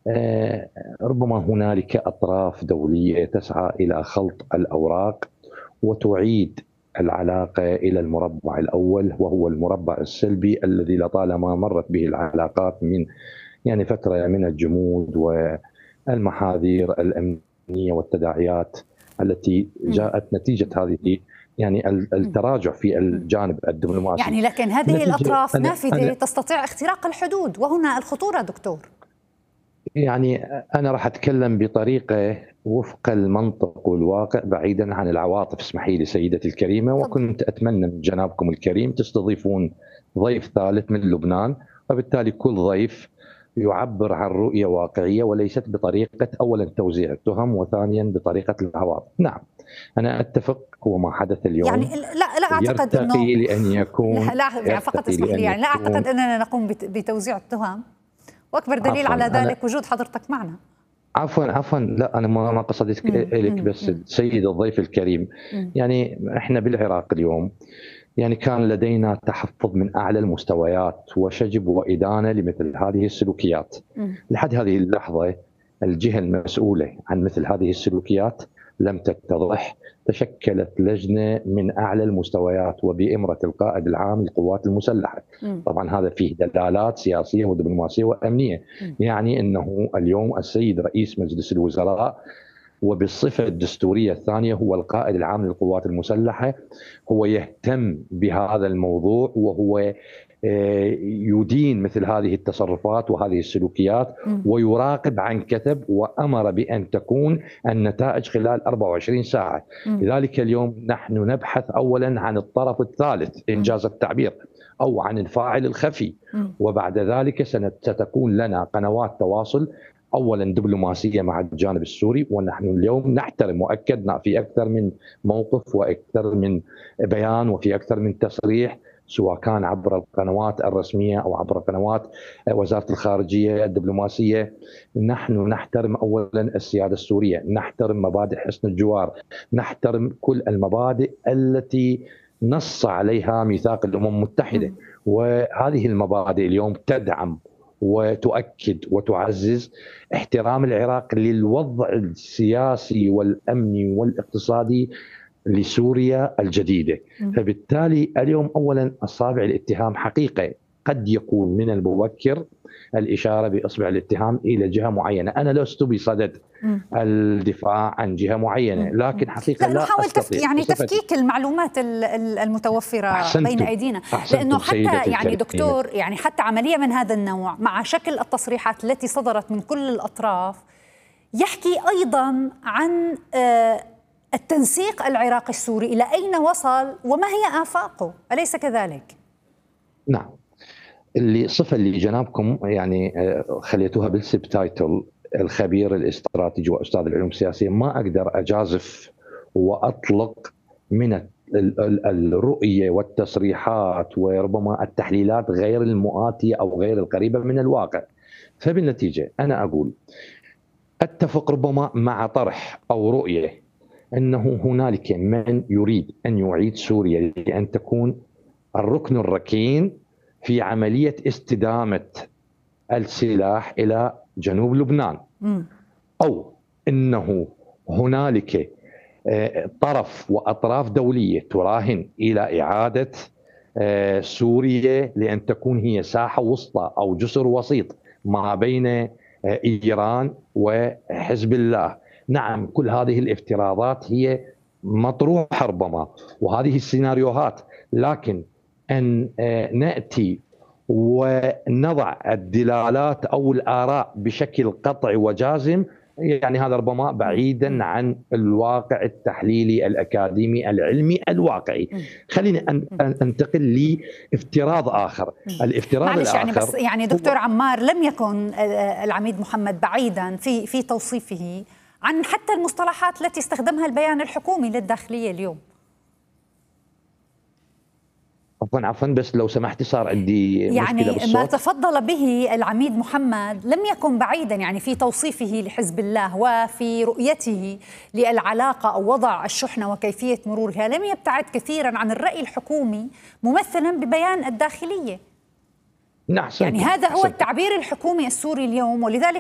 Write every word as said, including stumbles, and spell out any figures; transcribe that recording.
آه، ربما هنالك أطراف دولية تسعى إلى خلط الأوراق وتعيد العلاقة إلى المربع الأول، وهو المربع السلبي الذي لطالما مرت به العلاقات من يعني فترة من الجمود والمحاذير الأمنية والتداعيات التي مم. جاءت نتيجة هذه يعني مم. التراجع في مم. الجانب الدبلوماسي. يعني لكن هذه نتيجة الأطراف أنا نافذة أنا تستطيع اختراق الحدود، وهنا الخطورة دكتور. يعني أنا راح أتكلم بطريقة وفق المنطق والواقع بعيدا عن العواطف، اسمحي لي سيدتي الكريمة. تفضل. وكنت أتمنى من جنابكم الكريم تستضيفون ضيف ثالث من لبنان، وبالتالي كل ضيف يعبر عن رؤية واقعية وليست بطريقة أولا توزيع التهم وثانيا بطريقة العواطف. نعم، أنا أتفق، هو ما حدث يعني اليوم لا لا أعتقد أنه يرتقي لأن لا, يكون لا يعني فقط يرتقي اسمح لي، لأن يعني لا يكون أعتقد أننا نقوم بت- بتوزيع التهم، وأكبر دليل عفوا على أنا ذلك وجود حضرتك معنا. عفوا عفوا لا، انا ما ما قصدت مم. اليك، مم. بس مم. السيد الضيف الكريم. مم. يعني احنا بالعراق اليوم يعني كان لدينا تحفظ من اعلى المستويات وشجب وادانه لمثل هذه السلوكيات. مم. لحد هذه اللحظه الجهه المسؤوله عن مثل هذه السلوكيات لم تتضح. تشكلت لجنه من اعلى المستويات وبامره القائد العام للقوات المسلحه. مم. طبعا هذا فيه دلالات سياسيه ودبلوماسيه وامنيه. مم. يعني انه اليوم السيد رئيس مجلس الوزراء وبالصفة الدستورية الثانية هو القائد العام للقوات المسلحة، هو يهتم بهذا الموضوع وهو يدين مثل هذه التصرفات وهذه السلوكيات مم. ويراقب عن كثب، وأمر بأن تكون النتائج خلال أربعة وعشرين ساعة. مم. لذلك اليوم نحن نبحث أولا عن الطرف الثالث إنجاز التعبير، أو عن الفاعل الخفي، مم. وبعد ذلك ستكون لنا قنوات تواصل اولا دبلوماسيه مع الجانب السوري. ونحن اليوم نحترم، واكدنا في اكثر من موقف واكثر من بيان وفي اكثر من تصريح، سواء كان عبر القنوات الرسميه او عبر قنوات وزاره الخارجيه الدبلوماسيه. نحن نحترم اولا السياده السوريه، نحترم مبادئ حسن الجوار، نحترم كل المبادئ التي نص عليها ميثاق الامم المتحده. وهذه المبادئ اليوم تدعم وتؤكد وتعزز احترام العراق للوضع السياسي والامني والاقتصادي لسوريا الجديده. فبالتالي اليوم اولا اصابع الاتهام حقيقه قد يكون من المبكر الاشاره باصبع الاتهام الى جهه معينه. انا لست بصدد الدفاع عن جهه معينه، لكن حقيقه لا لا نحاول تفك استطيع يعني تفكيك المعلومات المتوفره بين احسنتم ايدينا، لانه احسنتم حتى سيدتي يعني الكريمه. دكتور، يعني حتى عمليه من هذا النوع مع شكل التصريحات التي صدرت من كل الاطراف يحكي ايضا عن التنسيق العراقي السوري الى اين وصل وما هي افاقه، اليس كذلك؟ نعم، اللي صفة اللي جنابكم يعني خليتوها بالسبتايتل الخبير الاستراتيجي واستاذ العلوم السياسيه، ما اقدر اجازف واطلق من الرؤيه والتصريحات وربما التحليلات غير المؤاتيه او غير القريبه من الواقع. فبالنتيجه انا اقول اتفق ربما مع طرح او رؤيه انه هنالك من يريد ان يعيد سوريا لان تكون الركن الركين في عملية استدامة السلاح إلى جنوب لبنان، أو أنه هنالك طرف وأطراف دولية تراهن إلى إعادة سوريا لأن تكون هي ساحة وسطى أو جسر وسيط ما بين إيران وحزب الله. نعم، كل هذه الافتراضات هي مطروحة ربما، وهذه السيناريوهات، لكن أن نأتي ونضع الدلالات أو الآراء بشكل قطعي وجازم، يعني هذا ربما بعيدا عن الواقع التحليلي الأكاديمي العلمي الواقعي. خلينا أنتقل لافتراض آخر. الافتراض معلش الآخر يعني بس يعني دكتور عمار، لم يكن العميد محمد بعيدا في في توصيفه عن حتى المصطلحات التي استخدمها البيان الحكومي للداخلية اليوم. عفوا عفوا بس لو سمحتي صار عندي يعني مشكلة بالصوت. ما تفضل به العميد محمد لم يكن بعيدا يعني في توصيفه لحزب الله وفي رؤيته للعلاقة أو وضع الشحنة وكيفية مرورها، لم يبتعد كثيرا عن الرأي الحكومي ممثلا ببيان الداخلية. نعم، يعني هذا هو التعبير الحكومي السوري اليوم، ولذلك